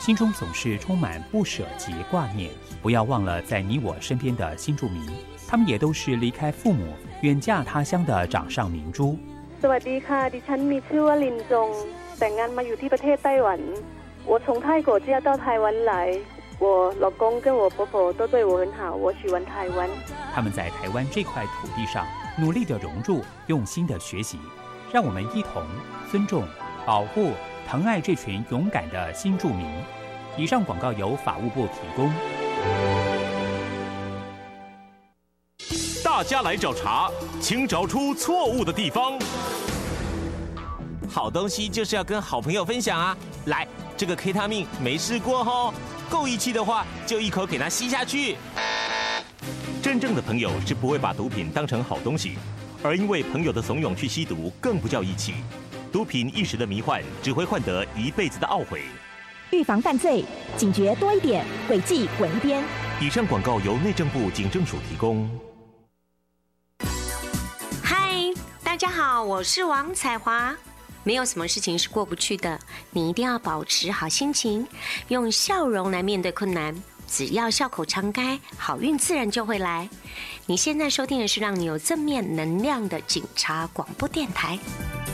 心中总是充满不舍及挂念。不要忘了在你我身边的新住民，他们也都是离开父母远嫁他乡的掌上明珠。 สวัสดีค่ะดิฉันมีชื่อว่าลินจงแต่งงานมาอยู่ที่ประเทศไต้หวัน我从泰国嫁到台湾来我老公跟我婆婆都对我很好我喜欢台湾他们在台湾这块土地上努力地融入，用心地学习，让我们一同尊重、保护、疼爱这群勇敢的新住民。以上广告由法务部提供。 大家来找茬，请找出错误的地方。 好东西就是要跟好朋友分享啊！来，这个 K 他命没试过哦，够义气的话就一口给它吸下去。 真正的朋友是不会把毒品当成好东西，而因为朋友的怂恿去吸毒，更不叫义气。毒品一时的迷幻，只会换得一辈子的懊悔。 预防犯罪，警觉多一点，违纪滚一边。 以上广告由内政部警政署提供。 嗨，大家好，我是王彩华。没有什么事情是过不去的，你一定要保持好心情，用笑容来面对困难。只要笑口常开，好运自然就会来。你现在收听的是让你有正面能量的警察广播电台。